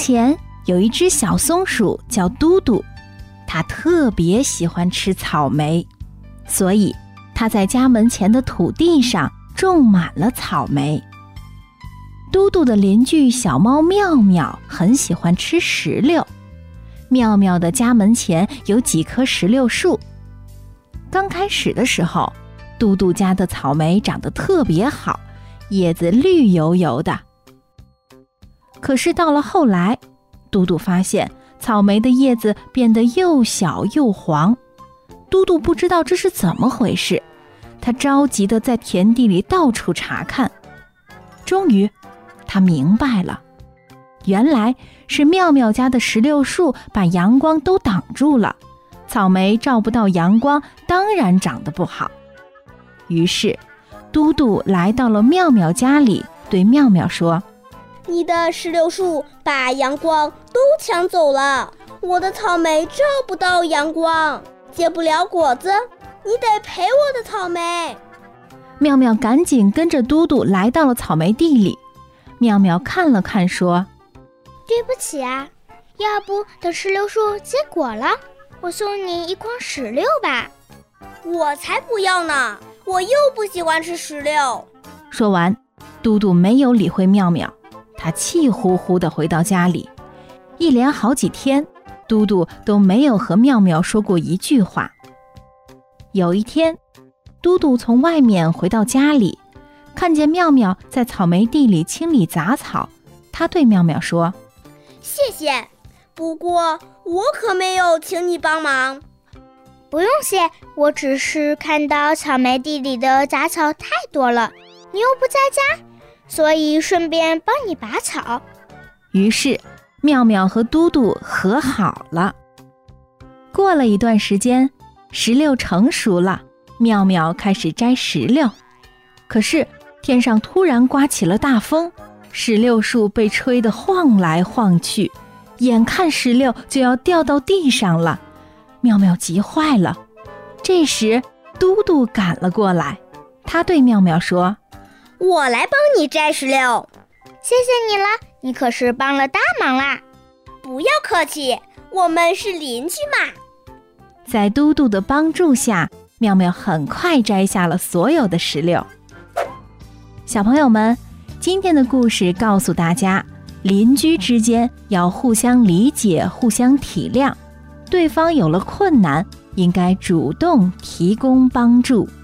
前有一只小松鼠叫嘟嘟，它特别喜欢吃草莓，所以它在家门前的土地上种满了草莓。嘟嘟的邻居小猫妙妙很喜欢吃石榴，妙妙的家门前有几棵石榴树。刚开始的时候，嘟嘟家的草莓长得特别好，叶子绿油油的。可是到了后来，嘟嘟发现草莓的叶子变得又小又黄。嘟嘟不知道这是怎么回事，他着急地在田地里到处查看。终于他明白了，原来是妙妙家的石榴树把阳光都挡住了，草莓照不到阳光，当然长得不好。于是嘟嘟来到了妙妙家里，对妙妙说： 你的石榴树把阳光都抢走了，我的草莓照不到阳光，结不了果子，你得赔我的草莓。 妙妙赶紧跟着嘟嘟来到了草莓地里。妙妙看了看说： 对不起啊，要不等石榴树结果了，我送你一筐石榴吧。 我才不要呢，我又不喜欢吃石榴。 说完，嘟嘟没有理会妙妙，他气呼呼地回到家里。一连好几天，嘟嘟都没有和妙妙说过一句话。有一天，嘟嘟从外面回到家里，看见妙妙在草莓地里清理杂草，他对妙妙说： 谢谢，不过我可没有请你帮忙。 不用谢，我只是看到草莓地里的杂草太多了，你又不在家，所以顺便帮你拔草。 于是妙妙和嘟嘟和好了。过了一段时间，石榴成熟了，妙妙开始摘石榴。可是天上突然刮起了大风，石榴树被吹得晃来晃去，眼看石榴就要掉到地上了。妙妙急坏了。这时嘟嘟赶了过来，他对妙妙说： 我来帮你摘石榴。 谢谢你了，你可是帮了大忙啦。 不要客气，我们是邻居嘛。 在嘟嘟的帮助下，妙妙很快摘下了所有的石榴。小朋友们，今天的故事告诉大家，邻居之间要互相理解，互相体谅，对方有了困难，应该主动提供帮助。